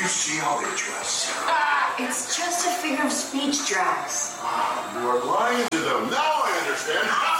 see how they dress? It's just a figure of speech, Drax. You are lying to them. Now I understand.